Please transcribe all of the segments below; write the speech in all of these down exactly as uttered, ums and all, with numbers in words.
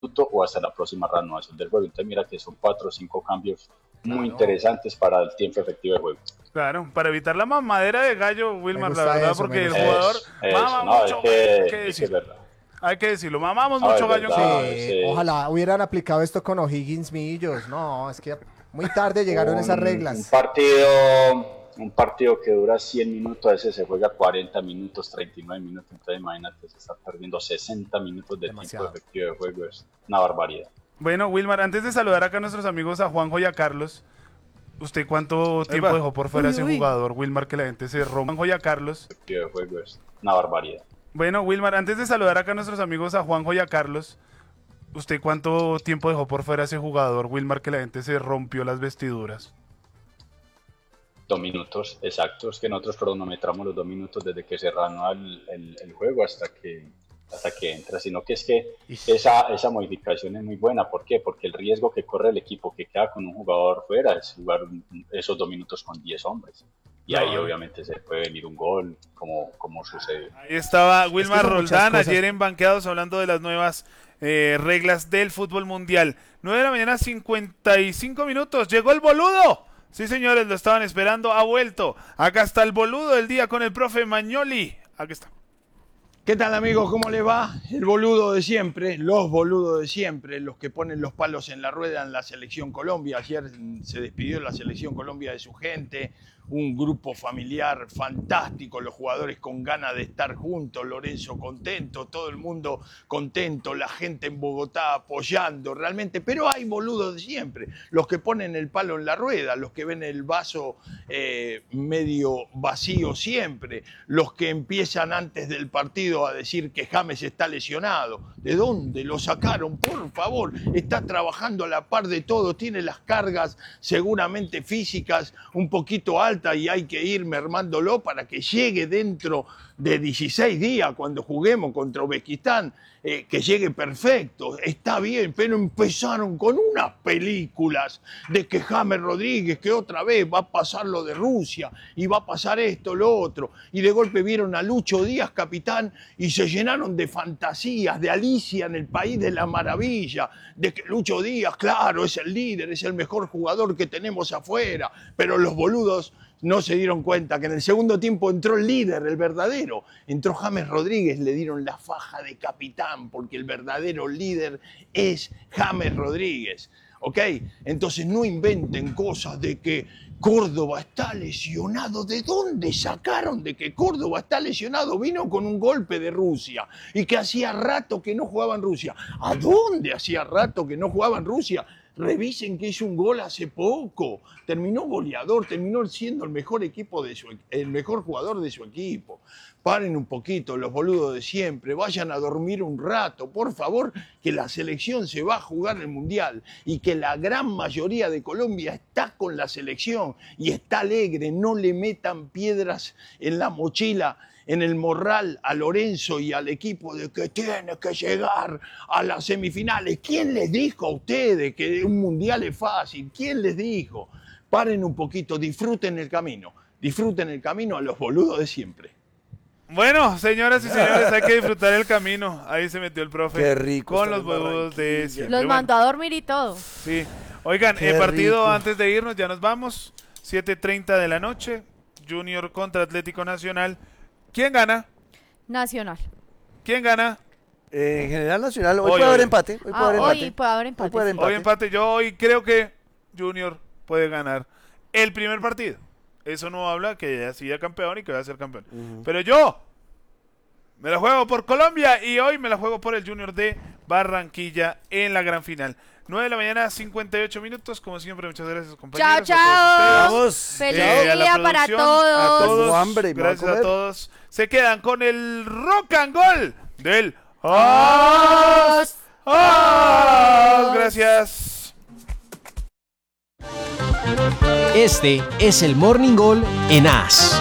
o hasta la próxima reanudación del juego. Entonces mira que son cuatro o cinco cambios muy claro. interesantes para el tiempo efectivo de juego. Claro, para evitar la mamadera de gallo, Wilmar, la verdad, eso, porque el jugador es, mama no, mucho, es que, que es que es verdad. Hay que decirlo, mamamos no, mucho gallo. Verdad, sí. Sí. Ojalá hubieran aplicado esto con O'Higgins Millos. No, es que muy tarde llegaron un, esas reglas. Un partido, un partido que dura cien minutos, a veces se juega cuarenta minutos, treinta y nueve minutos. Entonces imagínate, se está perdiendo sesenta minutos de Demasiado. tiempo efectivo de juego. Es una barbaridad. Bueno, Wilmar, antes de saludar acá a nuestros amigos, a Juanjo y a Carlos, ¿usted cuánto tiempo Epa. dejó por fuera uy, ese uy. jugador, Wilmar, que la gente se rompa? Juanjo y a Carlos. Efectivo de juego es una barbaridad. Bueno, Wilmar, antes de saludar acá a nuestros amigos, a Juanjo y a Carlos, ¿usted cuánto tiempo dejó por fuera ese jugador, Wilmar, que la gente se rompió las vestiduras? Dos minutos exactos, que nosotros cronometramos los dos minutos desde que se reanuda el, el, el juego hasta que hasta que entra, sino que es que esa, esa modificación es muy buena. ¿Por qué? Porque el riesgo que corre el equipo que queda con un jugador fuera es jugar esos dos minutos con diez hombres. Y ahí no. obviamente se puede venir un gol, como, como sucedió. Ahí estaba Wilmar es que Roldán ayer en Banqueados hablando de las nuevas eh, reglas del fútbol mundial. nueve de la mañana, cincuenta y cinco minutos. ¡Llegó el boludo! Sí, señores, lo estaban esperando, ha vuelto. Acá está el boludo del día con el profe Magnoli. Aquí está. ¿Qué tal, amigos? ¿Cómo les va? El boludo de siempre, los boludos de siempre, los que ponen los palos en la rueda en la Selección Colombia. Ayer se despidió la Selección Colombia de su gente, un grupo familiar fantástico, los jugadores con ganas de estar juntos, Lorenzo contento, todo el mundo contento, la gente en Bogotá apoyando realmente, pero hay boludos de siempre, los que ponen el palo en la rueda, los que ven el vaso eh, medio vacío siempre, los que empiezan antes del partido a decir que James está lesionado. ¿De dónde lo sacaron? Por favor, está trabajando a la par de todo, tiene las cargas seguramente físicas un poquito altas y hay que ir mermándolo para que llegue dentro de dieciséis días cuando juguemos contra Uzbekistán, eh, que llegue perfecto, está bien, pero empezaron con unas películas de que James Rodríguez, que otra vez va a pasar lo de Rusia y va a pasar esto, lo otro, y de golpe vieron a Lucho Díaz, capitán, y se llenaron de fantasías, de Alicia en el País de la Maravilla, de que Lucho Díaz, claro, es el líder, es el mejor jugador que tenemos afuera, pero los boludos no se dieron cuenta que en el segundo tiempo entró el líder, el verdadero. Entró James Rodríguez, le dieron la faja de capitán, porque el verdadero líder es James Rodríguez. ¿Ok? Entonces no inventen cosas de que Córdoba está lesionado. ¿De dónde sacaron de que Córdoba está lesionado? Vino con un golpe de Rusia y que hacía rato que no jugaba en Rusia. ¿A dónde hacía rato que no jugaba en Rusia? Revisen que hizo un gol hace poco, terminó goleador, terminó siendo el mejor equipo de su, el mejor jugador de su equipo. Paren un poquito los boludos de siempre, vayan a dormir un rato, por favor, que la selección se va a jugar el Mundial y que la gran mayoría de Colombia está con la selección y está alegre, no le metan piedras en la mochila, en el morral a Lorenzo y al equipo de que tiene que llegar a las semifinales. ¿Quién les dijo a ustedes que un mundial es fácil? ¿Quién les dijo? Paren un poquito, disfruten el camino, disfruten el camino a los boludos de siempre. Bueno, señoras y señores, hay que disfrutar el camino. Ahí se metió el profe. Qué rico. Con los boludos de siempre. Los mandó a dormir y todo. Sí. Oigan, el partido rico. Antes de irnos, ya nos vamos. siete treinta de la noche. Junior contra Atlético Nacional. ¿Quién gana? Nacional. ¿Quién gana? Eh, en general Nacional. Hoy, hoy puede hoy. haber empate. Hoy, ah, puede, haber hoy empate. puede haber empate. Hoy puede haber empate. Hoy empate. Yo hoy creo que Junior puede ganar el primer partido. Eso no habla que ya siga campeón y que va a ser campeón. Uh-huh. Pero yo me la juego por Colombia y hoy me la juego por el Junior de Barranquilla en la gran final. nueve de la mañana, cincuenta y ocho minutos. Como siempre, muchas gracias, compañeros. Chao, chao. Vamos. Feliz eh, día para todos. A todos. Hambre, gracias a, a todos. Se quedan con el rock and roll del As. As. Gracias. Este es el Morning Goal en As.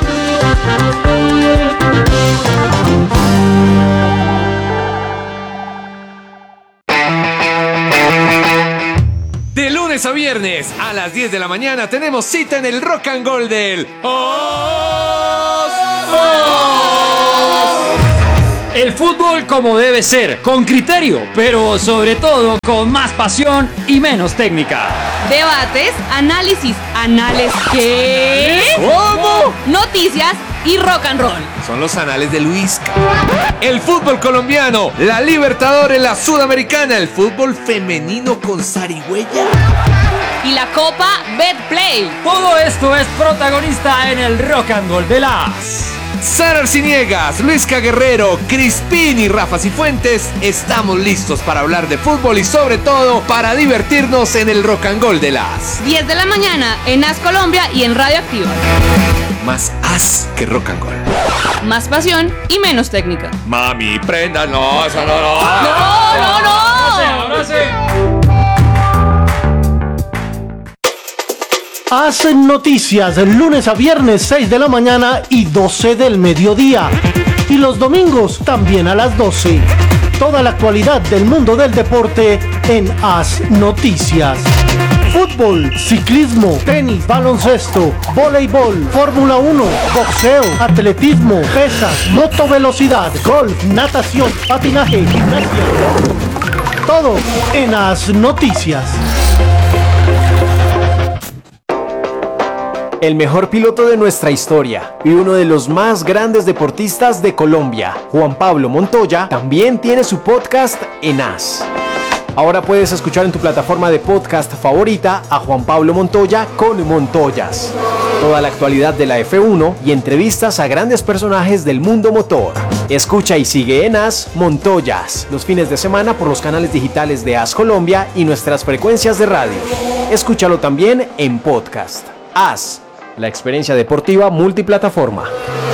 De lunes a viernes a las diez de la mañana tenemos cita en el Rock and Roll del As. El fútbol como debe ser, con criterio, pero sobre todo con más pasión y menos técnica. Debates, análisis, anales ¿qué? ¿Cómo? Noticias y rock and roll. Son los anales de Luis. El fútbol colombiano, la Libertadores, la Sudamericana, el fútbol femenino con zarigüeya. Y la Copa Betplay. Todo esto es protagonista en el Rock and Roll de las... Sara Arciniegas, Luisca Guerrero, Crispín y Rafa Cifuentes, estamos listos para hablar de fútbol y sobre todo para divertirnos en el Rock and Roll de las diez de la mañana en As Colombia y en Radio Activa. Más as que rock and roll. Más pasión y menos técnica. Mami, prenda, no, eso no, no. No, no, no. Ahora sí, ahora sí. Hacen noticias lunes a viernes seis de la mañana y doce del mediodía. Y los domingos también a las doce. Toda la actualidad del mundo del deporte en Haz Noticias. Fútbol, ciclismo, tenis, baloncesto, voleibol, Fórmula uno, boxeo, atletismo, pesas, motovelocidad, golf, natación, patinaje, gimnasia. Todo en Haz Noticias. El mejor piloto de nuestra historia y uno de los más grandes deportistas de Colombia, Juan Pablo Montoya, también tiene su podcast en As. Ahora puedes escuchar en tu plataforma de podcast favorita a Juan Pablo Montoya con Montoyas. Toda la actualidad de la F uno y entrevistas a grandes personajes del mundo motor. Escucha y sigue en As Montoyas los fines de semana por los canales digitales de As Colombia y nuestras frecuencias de radio. Escúchalo también en podcast. As, la experiencia deportiva multiplataforma.